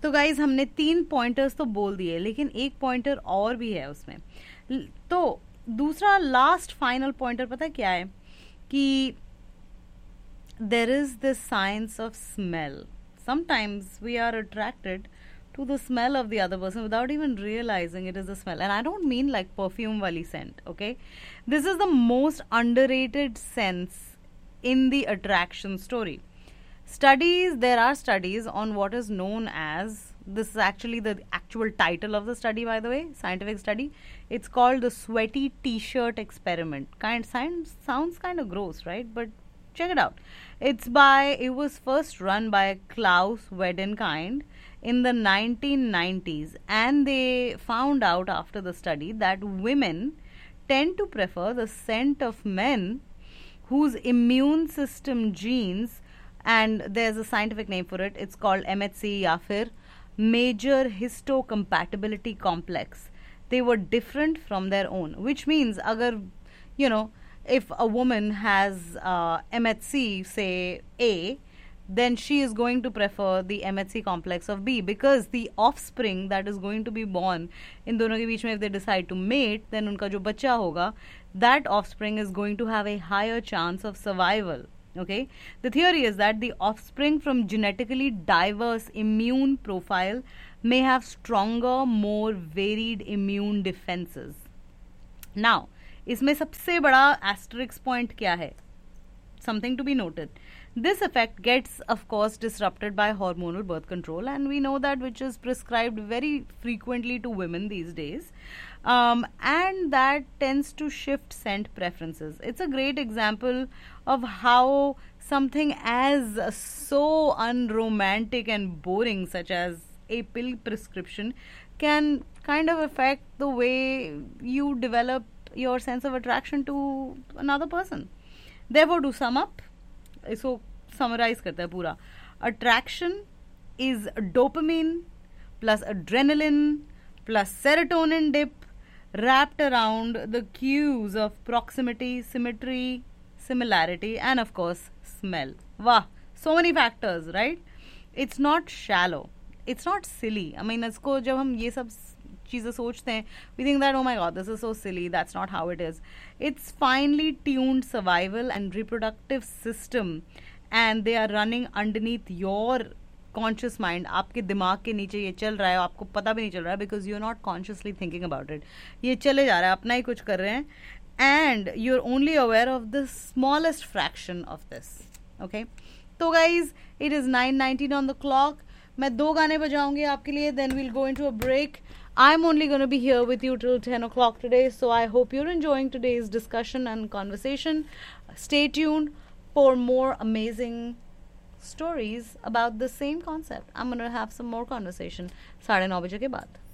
तो गाइज हमने 3 पॉइंटर्स तो बोल दिए, लेकिन एक पॉइंटर और भी है उसमें. तो दूसरा लास्ट फाइनल पॉइंटर पता है क्या है? कि there is this science of smell. Sometimes we are attracted to the smell of the other person without even realizing it is a smell. And I don't mean like perfume wali scent, okay? This is the most underrated sense in the attraction story. There are studies on what is known as, this is actually the actual title of the study, by the way, scientific study. It's called the sweaty t-shirt experiment. Sounds kind of gross, right? But check it out. It was first run by Klaus Wedenkind in the 1990s, and they found out after the study that women tend to prefer the scent of men whose immune system genes, and there's a scientific name for it, it's called MHC या फिर major histocompatibility complex. They were different from their own, which means agar, if a woman has MHC, say A, then she is going to prefer the MHC complex of B, because the offspring that is going to be born in दोनों के बीच में, if they decide to mate, then उनका जो बच्चा होगा, that offspring is going to have a higher chance of survival. Okay, the theory is that the offspring from genetically diverse immune profile may have stronger, more varied immune defenses. Now, इसमें सबसे बड़ा asterisk point क्या है? Something to be noted. This effect gets, of course, disrupted by hormonal birth control, and we know that, which is prescribed very frequently to women these days, and that tends to shift scent preferences. It's a great example of how something as so unromantic and boring, such as a pill prescription, can kind of affect the way you develop your sense of attraction to another person. Therefore, to sum up, इसको summarize करता है पूरा. Attraction is dopamine plus adrenaline plus serotonin dip wrapped around the cues of proximity, symmetry, similarity, and of course smell. Wow, so many factors, right? It's not shallow. It's not silly. I mean, इसको जब हम ये सब चीज़ें सोचते हैं, we think that, oh my god, this is so silly. That's not how it is. It's finely tuned survival and reproductive system, and they are running underneath your conscious mind. आपके दिमाग के नीचे ये चल रहा है, आपको पता भी नहीं चल रहा है, because you're not consciously thinking about it. ये चले जा रहा है, अपना ही कुछ कर रहे हैं, and you're only aware of the smallest fraction of this. Okay? तो guys, it is 9:19 on the clock. मैं 2 गाने बजाऊंगी आपके लिए, then we'll go into a break. I'm only going to be here with you till 10 o'clock today, so I hope you're enjoying today's discussion and conversation. Stay tuned for more amazing stories about the same concept. I'm going to have some more conversation 9:30 बजे के बाद.